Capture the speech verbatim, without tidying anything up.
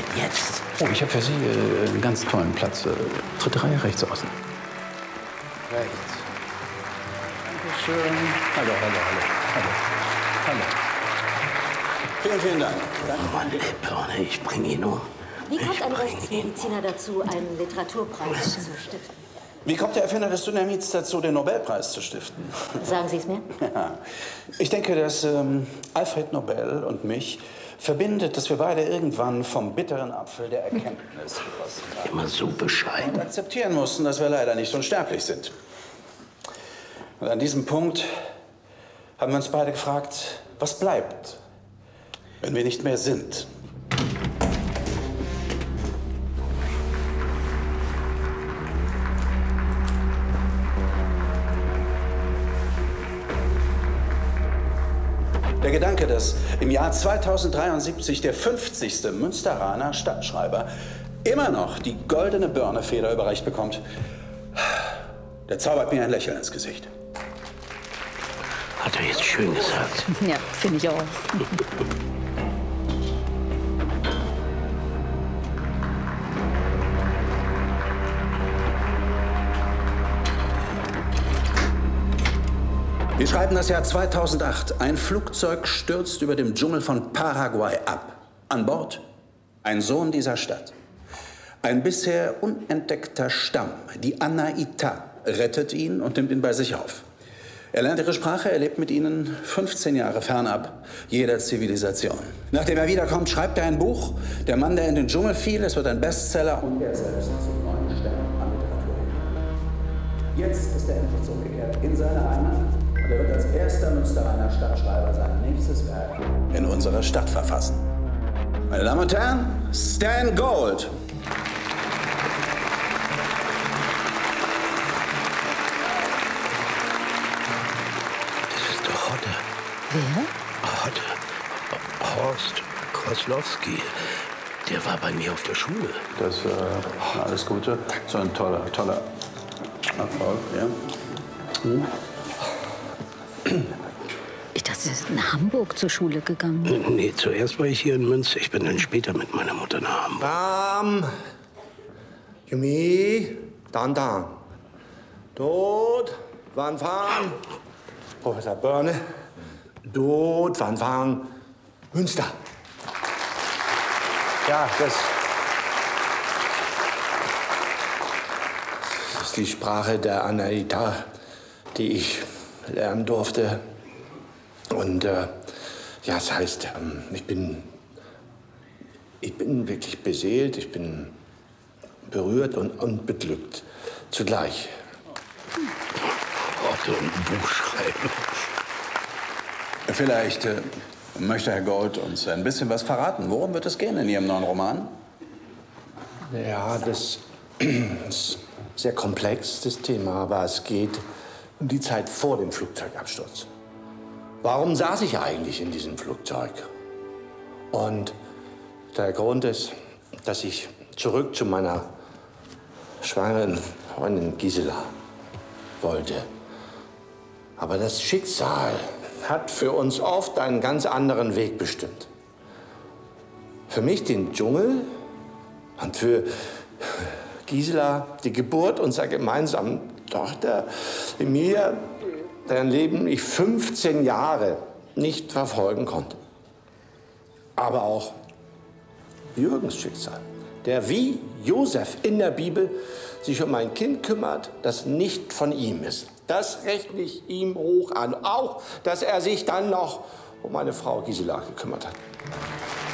Jetzt. Oh, ich habe für Sie äh, einen ganz tollen Platz. Äh, dritte Reihe rechts außen. Rechts. Dankeschön. Hallo, hallo, hallo. Hallo. Hallo. Vielen, vielen Dank. Danke. Mann, ey, Birne, ich bring ihn um. Wie kommt Ich ein bring ihn Rechtsmediziner dazu, einen Literaturpreis zu stiften? Wie kommt der Erfinder des Dynamits dazu, den Nobelpreis zu stiften? Sagen Sie es mir? Ja. Ich denke, dass ähm, Alfred Nobel und mich verbindet, dass wir beide irgendwann vom bitteren Apfel der Erkenntnis gegossen haben. Immer so bescheiden. Und akzeptieren mussten, dass wir leider nicht unsterblich sind. Und an diesem Punkt haben wir uns beide gefragt, was bleibt, wenn wir nicht mehr sind? Der Gedanke, dass im Jahr zweitausenddreiundsiebzig der fünfzigste Münsteraner Stadtschreiber immer noch die goldene Birne-Feder überreicht bekommt, der zaubert mir ein Lächeln ins Gesicht. Hat er jetzt schön gesagt. Ja, finde ich auch. Wir schreiben das Jahr zweitausendacht. Ein Flugzeug stürzt über dem Dschungel von Paraguay ab. An Bord ein Sohn dieser Stadt. Ein bisher unentdeckter Stamm, die Anaita, rettet ihn und nimmt ihn bei sich auf. Er lernt ihre Sprache, er lebt mit ihnen fünfzehn Jahre fernab jeder Zivilisation. Nachdem er wiederkommt, schreibt er ein Buch. Der Mann, der in den Dschungel fiel, es wird ein Bestseller und er selbst zum neuen Stern an Literatur. Jetzt ist er endlich zurückgekehrt in seine Heimat. Und er wird als erster Münsteraner Stadtschreiber sein nächstes Werk in unserer Stadt verfassen. Meine Damen und Herren, Stan Gold. Das ist doch Hodde. Wer? Hodde. Horst Koslowski. Der war bei mir auf der Schule. Das äh, alles Gute. So ein toller, toller Erfolg, ja. Hm. Ich dachte, Sie sind in Hamburg zur Schule gegangen. Nee, zuerst war ich hier in Münster. Ich bin dann später mit meiner Mutter nach Hamburg. Ram, Jumi, Dan Dan. Dort, Van Van, Professor Birne. Dort, Van Van, Münster. Ja, das, das ist die Sprache der Anaita, die ich lernen durfte. Und äh, ja, das heißt, ähm, ich bin, ich bin wirklich beseelt, ich bin berührt und, und beglückt zugleich. Auch so ein Buch schreiben. Vielleicht äh, möchte Herr Gold uns ein bisschen was verraten. Worum wird es gehen in Ihrem neuen Roman? Ja, das ist sehr komplex, das Thema, aber es geht um die Zeit vor dem Flugzeugabsturz. Warum saß ich eigentlich in diesem Flugzeug? Und der Grund ist, dass ich zurück zu meiner schwangeren Freundin Gisela wollte. Aber das Schicksal hat für uns oft einen ganz anderen Weg bestimmt. Für mich den Dschungel und für Gisela die Geburt unserer gemeinsamen Tochter Emilia, deren Leben ich fünfzehn Jahre nicht verfolgen konnte. Aber auch Jürgens Schicksal, der wie Josef in der Bibel sich um ein Kind kümmert, das nicht von ihm ist. Das rechne ich ihm hoch an. Auch, dass er sich dann noch um meine Frau Gisela gekümmert hat.